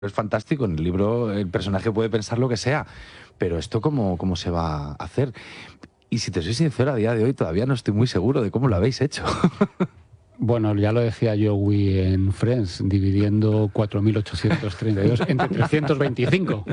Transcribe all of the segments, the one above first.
es fantástico, en el libro el personaje puede pensar lo que sea, pero esto cómo se va a hacer. Y si te soy sincero, a día de hoy todavía no estoy muy seguro de cómo lo habéis hecho. Bueno, ya lo decía Joey en Friends, dividiendo 4.832 entre 325.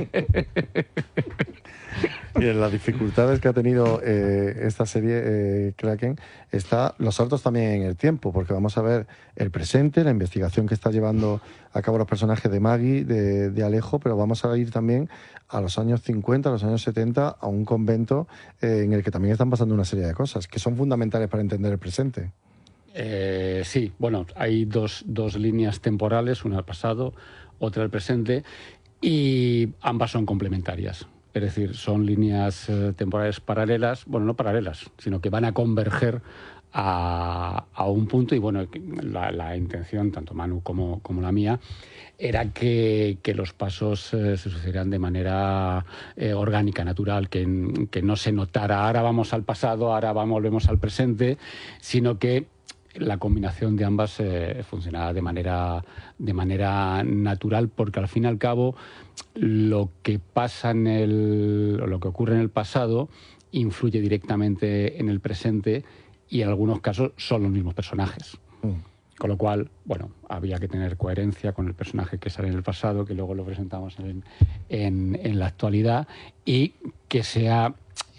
Y en las dificultades que ha tenido esta serie, Kraken, está los saltos también en el tiempo, porque vamos a ver el presente, la investigación que está llevando a cabo los personajes de Maggie, de Alejo, pero vamos a ir también a los años 50, a los años 70, a un convento en el que también están pasando una serie de cosas que son fundamentales para entender el presente. Sí, bueno, hay dos líneas temporales, una al pasado, otra al presente, y ambas son complementarias. Es decir, son líneas temporales paralelas, bueno, no paralelas, sino que van a converger a un punto. Y bueno, la intención, tanto Manu como la mía, era que los pasos se sucedieran de manera orgánica, natural, que no se notara ahora vamos al pasado, ahora volvemos al presente, sino que la combinación de ambas funcionaba de manera natural, porque al fin y al cabo lo que pasa lo que ocurre en el pasado influye directamente en el presente, y en algunos casos son los mismos personajes. Con lo cual, bueno, había que tener coherencia con el personaje que sale en el pasado, que luego lo presentamos en la actualidad, y que sea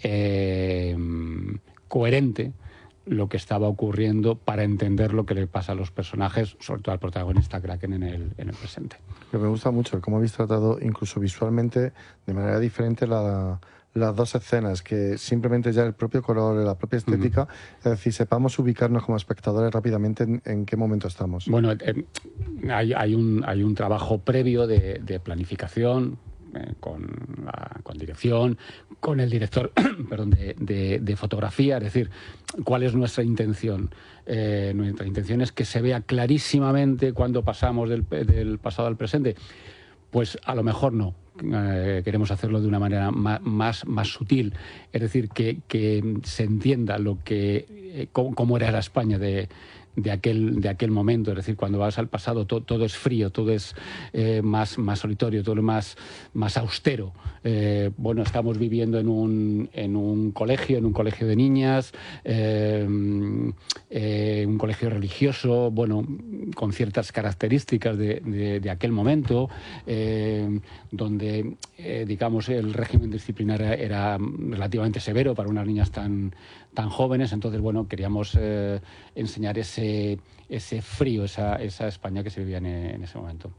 coherente lo que estaba ocurriendo para entender lo que le pasa a los personajes, sobre todo al protagonista Kraken en el presente. Pero me gusta mucho cómo habéis tratado incluso visualmente de manera diferente las dos escenas, que simplemente ya el propio color, la propia estética, es decir, sepamos ubicarnos como espectadores rápidamente en qué momento estamos. Bueno, hay un trabajo previo de planificación, con dirección, con el director perdón, de fotografía. Es decir, ¿cuál es nuestra intención? Nuestra intención es que se vea clarísimamente cuando pasamos del pasado al presente. Pues a lo mejor no. Queremos hacerlo de una manera más sutil, es decir, que se entienda cómo era la España de aquel momento. Es decir, cuando vas al pasado todo es frío, todo es más solitario, todo es más austero. Bueno, estamos viviendo en un colegio de niñas, un colegio religioso, bueno, con ciertas características de aquel momento, donde digamos el régimen disciplinar era relativamente severo para unas niñas tan jóvenes. Entonces, bueno, queríamos enseñar ese frío, esa España que se vivía en ese momento.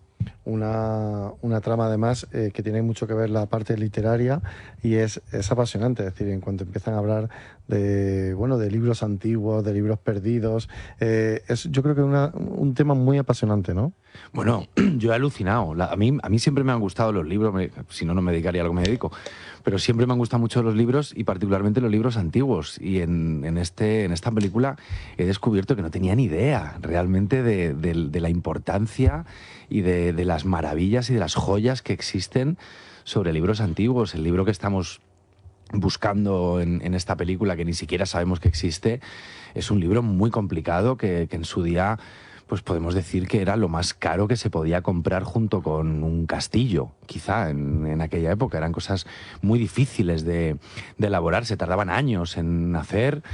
Una trama además que tiene mucho que ver la parte literaria, y es apasionante. Es decir, en cuanto empiezan a hablar de libros antiguos, de libros perdidos, yo creo que un tema muy apasionante, ¿no? Bueno, yo he alucinado. A mí siempre me han gustado los libros, si no, no me dedicaría a lo que me dedico. Pero siempre me han gustado mucho los libros, y particularmente los libros antiguos. Y en esta película he descubierto que no tenía ni idea realmente de la importancia y de las maravillas y de las joyas que existen sobre libros antiguos. El libro que estamos buscando en esta película, que ni siquiera sabemos que existe, es un libro muy complicado que en su día, pues podemos decir que era lo más caro que se podía comprar, junto con un castillo, quizá en aquella época. Eran cosas muy difíciles de elaborar, se tardaban años en hacer,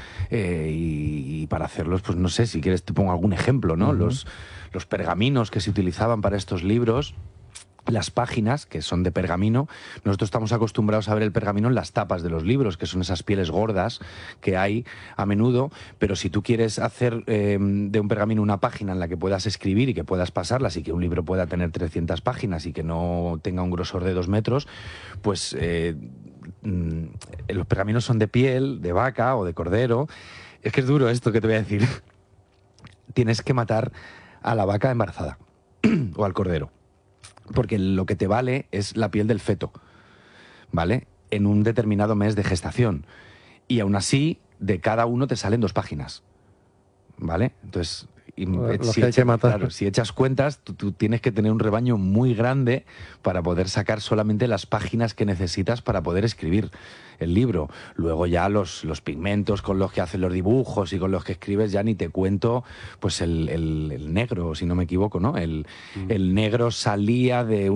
y para hacerlos, pues no sé, si quieres te pongo algún ejemplo, ¿no? Los pergaminos que se utilizaban para estos libros, las páginas, que son de pergamino. Nosotros estamos acostumbrados a ver el pergamino en las tapas de los libros, que son esas pieles gordas que hay a menudo, pero si tú quieres hacer de un pergamino una página en la que puedas escribir y que puedas pasarlas, y que un libro pueda tener 300 páginas y que no tenga un grosor de 2 metros, pues los pergaminos son de piel, de vaca o de cordero. Es que es duro esto que te voy a decir. Tienes que matar a la vaca embarazada o al cordero, porque lo que te vale es la piel del feto, ¿vale? En un determinado mes de gestación. Y aún así, de cada uno te salen 2 páginas, ¿vale? Entonces, Los que hay que matar. Claro, si echas cuentas, tú tienes que tener un rebaño muy grande para poder sacar solamente las páginas que necesitas para poder escribir el libro. Luego ya los pigmentos con los que haces los dibujos y con los que escribes, ya ni te cuento, pues el negro, si no me equivoco, ¿no? El negro salía de